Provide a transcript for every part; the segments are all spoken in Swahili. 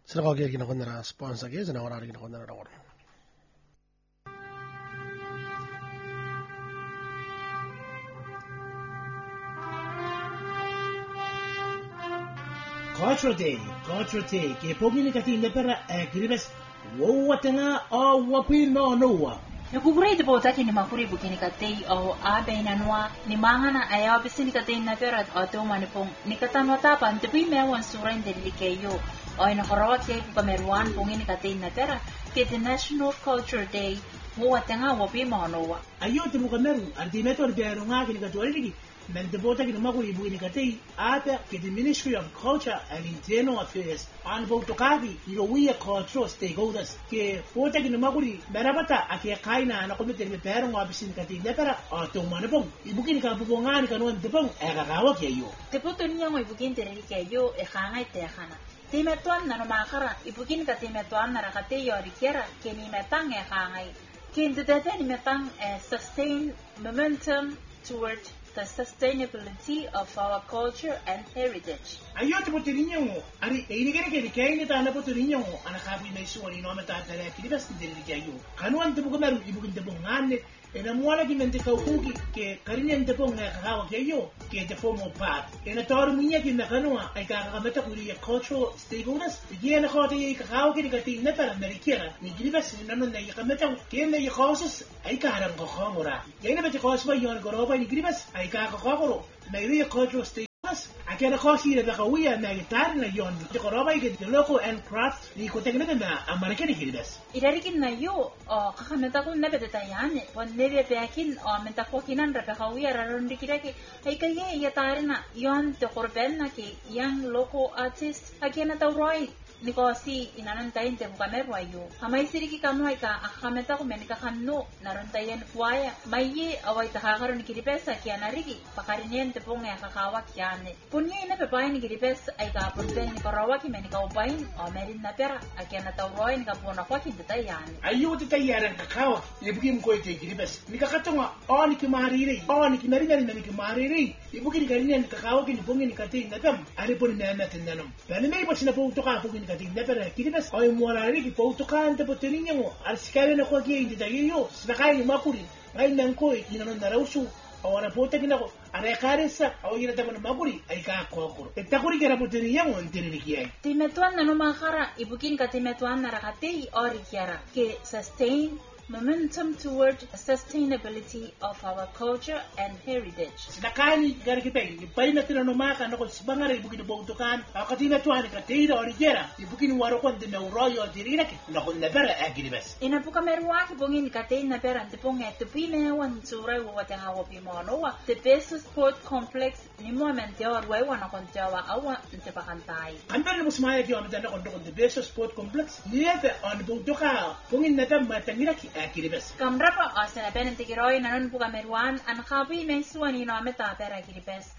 Sinagogia kinakondera sponsor ke sinawara kinakondera rawar. Culture Day, ke pogini kati nepera kiribes wowatanga o wapino noa. Nukugurei de botaki ni makuri bukini katei o abeina noa ni mangana ayaw bisini katei nepera o tuma ni pong ni katanwa tapa ntepi mewan surain delikeyo o inakorawat kay pukameruan pongini katei nepera ke the National Culture Day wowatanga wapino noa. Ayo te mukameru antimeto de runga kini katualiki. Men de bota ki maguri bugini katei ata ke the Ministry of Culture and Internal Affairs an botokagi irowiya cultural stakeholders ke bota ki maguri berabata ake kaina na komite me perong abisin katei nepera ato manapong ibugini ka bubongani kanon tepong egagawa ke yo te poto niya mo ibugin tere ke yo e khanga te khana te metuan na no makara ibugin ka te metuan na rakate yo rikiera ke ni metang e khanga ke ndete ni metang sustain momentum toward the sustainability of our culture and heritage. Ayo te poteriño ari einigere ke dikaini ta na poteriño ana kabi me suoni no meta ta le kidibas de dikayo kanuan te bugameru ibugin te bongane ena muala ki mente kauki ke karinen te ponga kawa ke yo ke te formal part ena tor munya ki na kanua ai ka ka meta kuri cultural stakeholders ye na khote ka kawa ki dikati na para amerikera ni kidibas na no na ka meta ke na ye khosas ai ka ram ko khomora ye na beti khosba yon goroba ni kidibas ai ka khogoro na ye cultural stakeholders akena khosi le bakawiya na gitar na yon te goroba ke the local and craft ni ko tekne na amerikani kidibas idarikin na yo kakameta ko na beta tayane pon nebe peakin menta ko kinan ra bakawiya raron dikirake ay kaye yatarina yon te korben na ke young local artist akena tawroi nikosi inanan tayin te bukameru ayo amay siriki kanu ay ka akameta ko menika kanno naron tayen fuaya maye away takakaron kiripesa kya narigi pakarinyen te ponga kakawa kyane punye ina pepain kiripes ay ka punten ni korawa ki menika upain o merin na pera akena tawroi ni kapona ko ki detayan ayo te tayaran kakawa ibukim ko te kiripes ni kakatonga on ki marire on ki merin ni ki marire ibukin garinyen kakawa ki ni pongi ni katin na tam ari pon na natin nanom bani may pasina po to ka pukin kating nepera kiribas ay muarari ki po to ka ante poteninya mo al sikare na ko ki indi tagiyo sinakay makuri ay nang ko inanon na rawsu awara po ta kinako are karesa awira ta kono makuri ay ka kokoro takuri kera poteninya mo intiri kiyai timetuan na no makara ibukin ka timetuan na rakatei ori kiara ke sustain momentum toward sustainability of our culture and heritage. Sinakani gari kita ini, pai na tino maka na kung sibangare ibukin bautukan, akati na tuan ka teira origera, ibukin warokon de na uroyo dirina ki na kung nebera agilibes. Ina puka merwa ki bungin ka tein na pera antipong tupi mewan suray wawat ang awa pimonowa. The best sport complex ni mo menteo arwewa na konjawa awa ntipakantay. Andar na musmaya ki amita na kung the best sport complex, niya on bautuka bungin na tam matangira ki kiribes. Kamrapa asana pen tikiroy nanon puka merwan an kapi mensuan ino ameta pera kiribes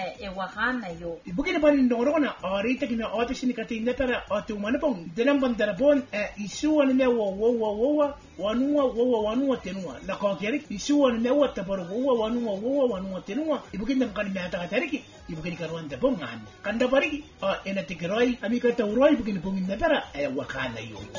ewahan na yo. Ibukin pa rin noro na orita kina office ni kating na pera otumana pong dalang bandarabon isuan na wawa wanua tenua na kokeri isuan na tapor wanua tenua ibukin nang kan meta katariki ibukin karuan da bongan kanda pariki ena tikiroy amika tawroy ibukin pong na pera ewahan na yo.